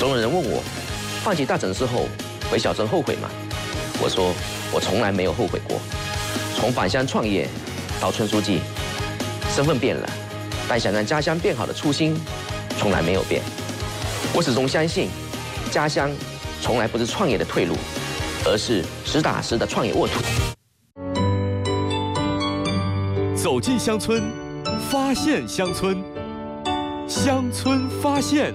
总有人问我，放弃大城市后回小镇后悔吗？我说我从来没有后悔过。从返乡创业到村书记，身份变了，但想让家乡变好的初心从来没有变。我始终相信，家乡从来不是创业的退路，而是实打实的创业沃土。 走进乡村，发现乡村，乡村发现。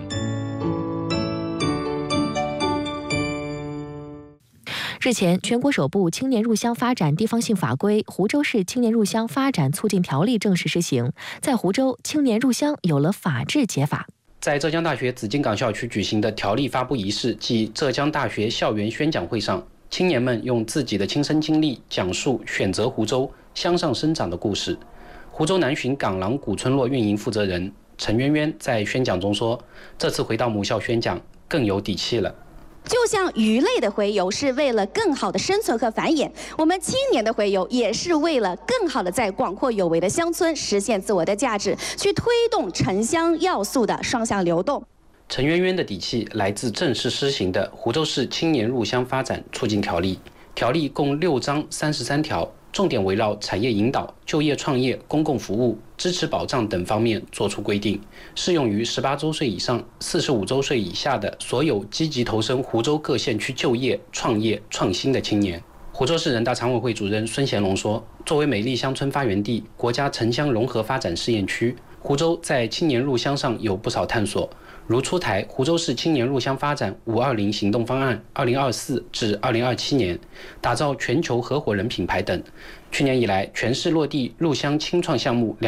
日前，全国首部青年入乡发展地方性法规《湖州市青年入乡发展促进条例》正式施行，在湖州，青年入乡有了法治解法。 在浙江大学紫金港校区举行的条例发布仪式暨浙江大学校园宣讲会上，青年们用自己的亲身经历讲述选择湖州乡上生长的故事。湖州南浔港廊古村落运营负责人陈渊渊在宣讲中说，这次回到母校宣讲更有底气了。 就像鱼类的洄游是为了更好的生存和繁衍，我们青年的洄游也是为了更好的在广阔有为的乡村实现自我的价值，去推动城乡要素的双向流动。 陈渊渊的底气来自正式施行的《湖州市青年入乡发展促进条例》，条例共6章33条，重点围绕产业引导、就业创业、公共服务、支持保障等方面作出规定，适用于18周岁以上、45周岁以下的所有积极投身湖州各县区就业、创业、创新的青年。湖州市人大常委会主任孙贤龙说，作为美丽乡村发源地、国家城乡融合发展试验区，湖州在青年入乡上有不少探索，如出台湖州市青年入乡发展520行动方案2024至2027年，打造全球合伙人品牌等。去年以来，全市落地入乡青创项目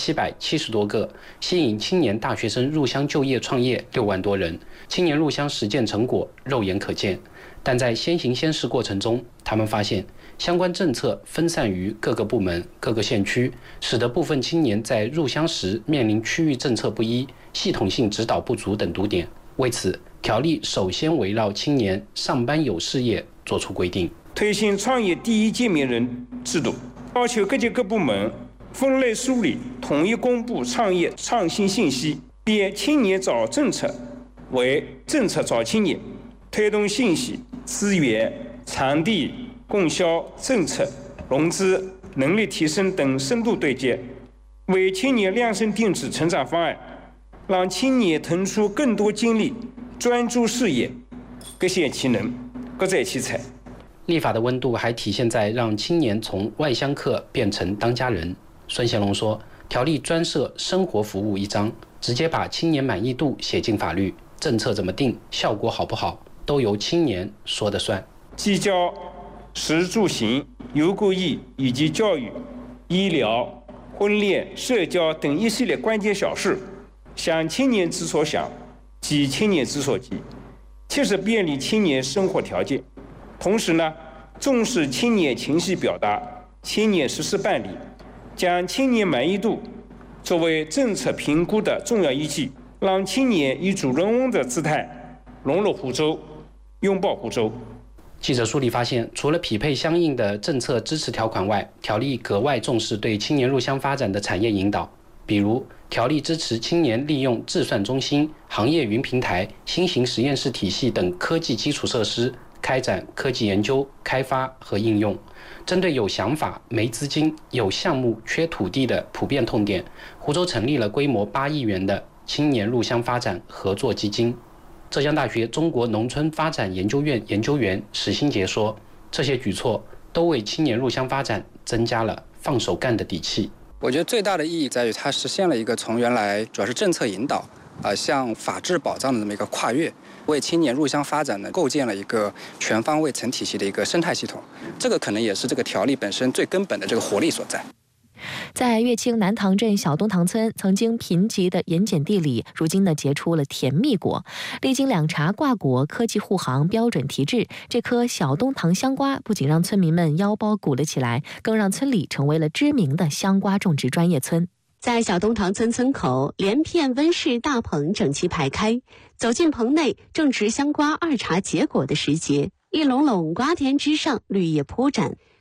2770多个，吸引青年大学生入乡就业创业6万多人，青年入乡实践成果肉眼可见。但在先行先试过程中，他们发现相关政策分散于各个部门、各个县区，使得部分青年在入乡时面临区域政策不一、系统性指导不足等堵点。为此，条例首先围绕青年上班有事业作出规定， 推行创业第一见面人制度，要求各级各部门分类梳理，统一公布创业创新信息，列青年找政策为政策找青年，推动信息、资源、场地、供销、政策、融资、能力提升等深度对接，为青年量身定制成长方案，让青年腾出更多精力，专注事业，各显其能，各载其才。 立法的温度还体现在让青年从外乡客变成当家人。孙贤龙说，条例专设生活服务一章，直接把青年满意度写进法律，政策怎么定，效果好不好，都由青年说了算。 聚焦食住行、游购艺以及教育、医疗、婚恋、社交等一系列关键小事，想青年之所想，急青年之所急，切实便利青年生活条件。同时呢，重视青年情绪表达、青年实施办理，将青年满意度作为政策评估的重要依据，让青年以主人翁的姿态融入湖州，拥抱湖州。 记者梳理发现，除了匹配相应的政策支持条款外，条例格外重视对青年入乡发展的产业引导。比如，条例支持青年利用智算中心、行业云平台、新型实验室体系等科技基础设施，开展科技研究、开发和应用。针对有想法、没资金、有项目、缺土地的普遍痛点，湖州成立了规模8亿元的青年入乡发展合作基金。浙江大学中国农村发展研究院研究员史新杰说，这些举措都为青年入乡发展增加了放手干的底气。 我觉得最大的意义在于它实现了一个从原来主要是政策引导向法治保障的这么一个跨越，为青年入乡发展呢构建了一个全方位成体系的一个生态系统。这个可能也是这个条例本身最根本的这个活力所在。 在乐清南塘镇小东塘村，曾经贫瘠的盐碱地里，如今呢结出了甜蜜果。历经2查挂果、科技护航、标准提质，这颗小东塘香瓜不仅让村民们腰包鼓了起来，更让村里成为了知名的香瓜种植专业村。在小东塘村村口，连片温室大棚整齐排开。走进棚内，正值香瓜2查结果的时节，一垄垄瓜田之上绿叶铺展。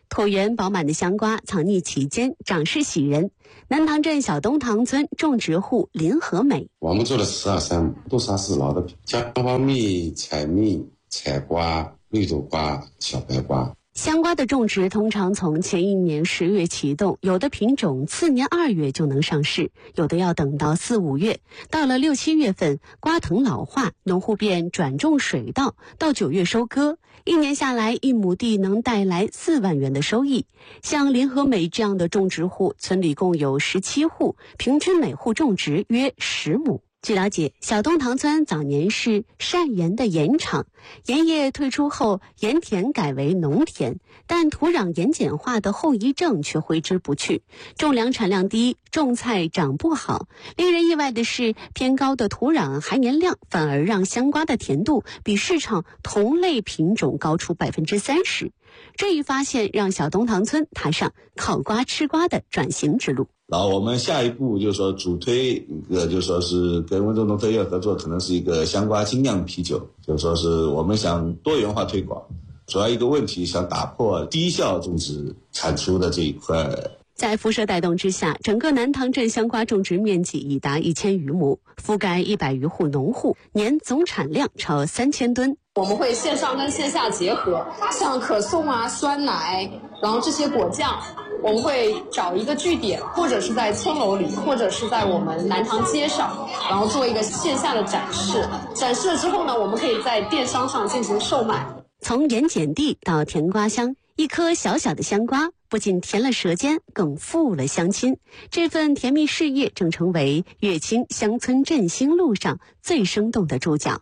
椭圆饱满的香瓜藏匿其间，长势喜人。南塘镇小东塘村种植户林和美， 我们做了12山，都是是老的品，姜花蜜、彩蜜、彩瓜、绿豆瓜、小白瓜。 香瓜的种植通常从前一年10月启动，有的品种次年2月就能上市，有的要等到4、5月。到了6、7月份，瓜藤老化，农户便转种水稻，到9月收割。1年下来，1亩地能带来4万元的收益。像林和美这样的种植户，村里共有17户，平均每户种植约10亩。据了解，小东塘村早年是晒盐的盐场，盐业退出后，盐田改为农田，但土壤盐碱化的后遗症却挥之不去，种粮产量低，种菜长不好。令人意外的是，偏高的土壤含盐量反而让香瓜的甜度比市场同类品种高出30%。这一发现让小东塘村踏上烤瓜吃瓜的转型之路。 然后我们下一步就是说主推一个，就是说是跟温州农特业合作，可能是一个香瓜精酿啤酒，就是说是我们想多元化推广，主要一个问题想打破低效种植产出的这一块。 在辐射带动之下，整个南塘镇香瓜种植面积已达1000余亩，覆盖100余户农户，年总产量超3000吨。 我们会线上跟线下结合，像可颂啊、酸奶，然后这些果酱，我们会找一个据点，或者是在村楼里，或者是在我们南塘街上，然后做一个线下的展示。展示了之后呢，我们可以在电商上进行售卖。 从盐碱地到甜瓜香，一颗小小的香瓜不仅甜了舌尖，更富了乡亲。这份甜蜜事业正成为乐清乡村振兴路上最生动的注脚。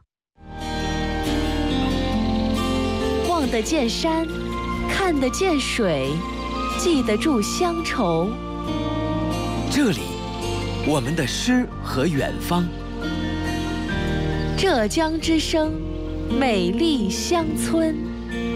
望得见山，看得见水，记得住乡愁。 这里，我们的诗和远方。 浙江之声，美丽乡村。